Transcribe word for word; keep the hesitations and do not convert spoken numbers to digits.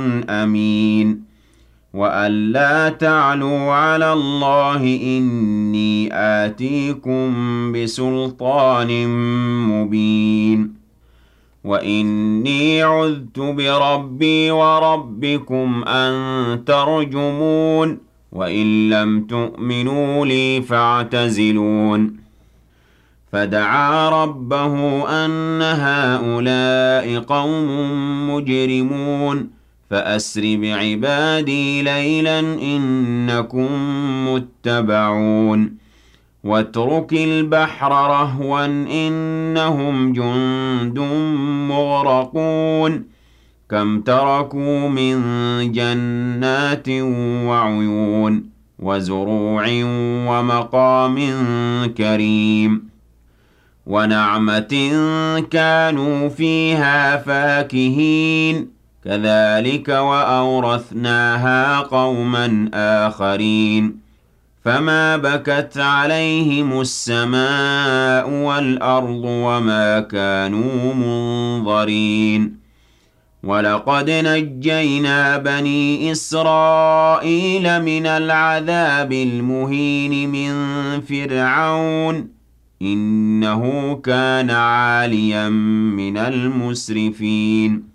أمين وأن لا تعلوا على الله إني آتيكم بسلطان مبين وإني عذت بربي وربكم أن ترجمون وإن لم تؤمنوا لي فاعتزلون فدعا ربه أن هؤلاء قوم مجرمون فأسر بعبادي ليلا إنكم متبعون واترك البحر رهوا إنهم جند مغرقون كم تركوا من جنات وعيون وزروع ومقام كريم ونعمة كانوا فيها فاكهين كذلك وأورثناها قوما آخرين فما بكت عليهم السماء والأرض وما كانوا منظرين ولقد نجينا بني إسرائيل من العذاب المهين من فرعون إنه كان عاليا من المسرفين